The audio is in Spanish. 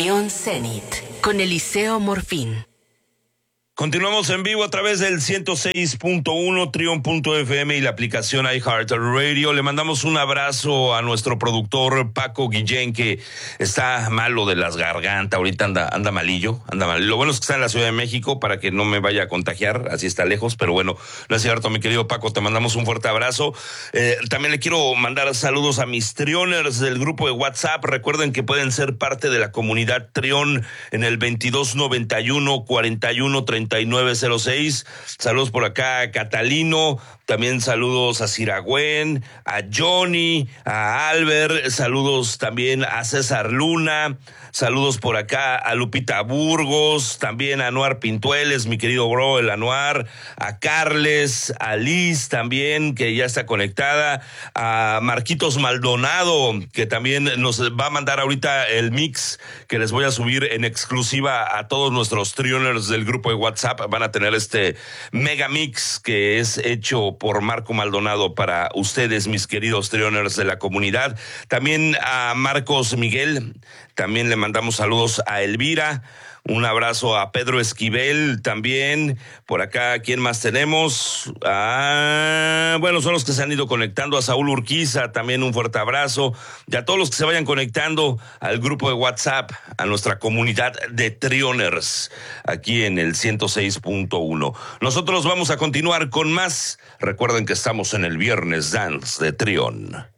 Trión Zenit con Eliseo Morfín. Continuamos en vivo a través del 106.1 Trión.fm y la aplicación iHeartRadio. Le mandamos un abrazo a nuestro productor Paco Guillén, que está malo de las gargantas. Ahorita anda malillo, anda mal. Lo bueno es que está en la Ciudad de México para que no me vaya a contagiar, así está lejos, pero bueno, no es cierto, mi querido Paco, te mandamos un fuerte abrazo. También le quiero mandar saludos a mis Trioners del grupo de WhatsApp. Recuerden que pueden ser parte de la comunidad Trión en el 2291-413906. Saludos por acá a Catalino, también saludos a Ciragüen, a Johnny, a Albert, saludos también a César Luna, saludos por acá a Lupita Burgos, también a Anuar Pintueles, mi querido bro, el Anuar, a Carles, a Liz también, que ya está conectada, a Marquitos Maldonado, que también nos va a mandar ahorita el mix que les voy a subir en exclusiva a todos nuestros Trioners del grupo de WhatsApp. Van a tener este mega mix que es hecho por Marco Maldonado para ustedes, mis queridos Trioners de la comunidad. También a Marcos Miguel, también le mandamos saludos a Elvira. Un abrazo a Pedro Esquivel también. Por acá, ¿quién más tenemos? Bueno, son los que se han ido conectando. A Saúl Urquiza, también un fuerte abrazo. Y a todos los que se vayan conectando al grupo de WhatsApp, a nuestra comunidad de Trioners, aquí en el 106.1. Nosotros vamos a continuar con más. Recuerden que estamos en el Viernes Dance de Trión.